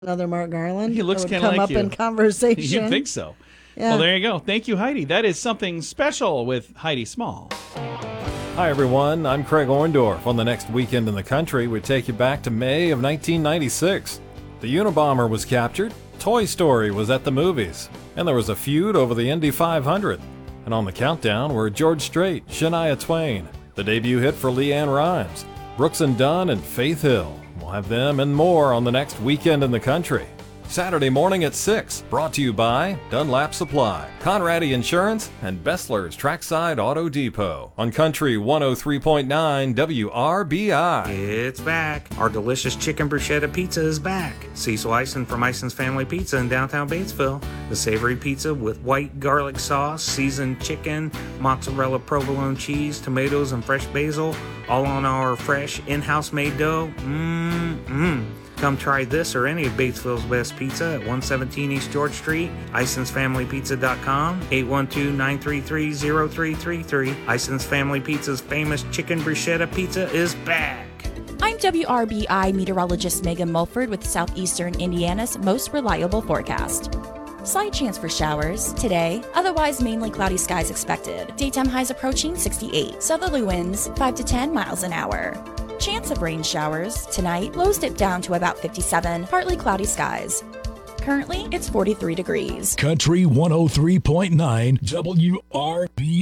another Mark Garland. He looks that would kinda come like up you. in conversation. You'd think so. Yeah. Well, there you go. Thank you, Heidi. That is something special with Heidi Small. Hi, everyone. I'm Craig Orndorff. On the next Weekend in the Country, we take you back to May of 1996. The Unabomber was captured, Toy Story was at the movies, and there was a feud over the Indy 500. And on the countdown were George Strait, Shania Twain, the debut hit for Leanne Rimes, Brooks and Dunn, and Faith Hill. We'll have them and more on the next Weekend in the Country. Saturday morning at 6, brought to you by Dunlap Supply, Conradi Insurance, and Bessler's Trackside Auto Depot on Country 103.9 WRBI. It's back. Our delicious chicken bruschetta pizza is back. Cecil Ison from Ison's Family Pizza in downtown Batesville. The savory pizza with white garlic sauce, seasoned chicken, mozzarella provolone cheese, tomatoes, and fresh basil, all on our fresh in-house made dough. Come try this or any of Batesville's best pizza at 117 East George Street, IsonsFamilyPizza.com, 812-933-0333. Ison's Family Pizza's famous chicken bruschetta pizza is back. I'm WRBI meteorologist Megan Mulford with Southeastern Indiana's most reliable forecast. Slight chance for showers today, otherwise mainly cloudy skies expected. Daytime highs approaching 68. Southerly winds 5 to 10 miles an hour. Chance of rain showers tonight, lows dip down to about 57, partly cloudy skies. Currently, it's 43 degrees. Country 103.9 WRBI.